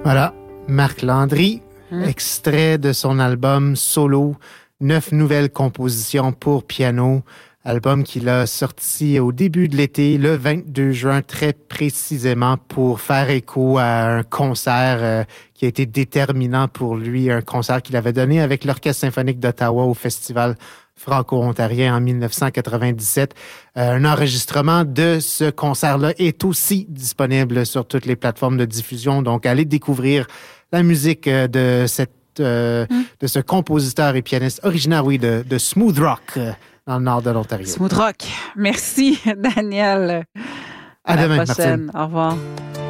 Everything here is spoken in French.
Voilà, Marc Landry, extrait de son album solo, 9 nouvelles compositions pour piano, album qu'il a sorti au début de l'été, le 22 juin, très précisément pour faire écho à un concert qui a été déterminant pour lui, un concert qu'il avait donné avec l'Orchestre symphonique d'Ottawa au Festival franco-ontarien en 1997. Un enregistrement de ce concert-là est aussi disponible sur toutes les plateformes de diffusion. Donc, allez découvrir la musique de ce compositeur et pianiste originaire, oui, de smooth rock dans le nord de l'Ontario. Smooth rock. Merci, Daniel. À demain, la prochaine. Martine. Au revoir.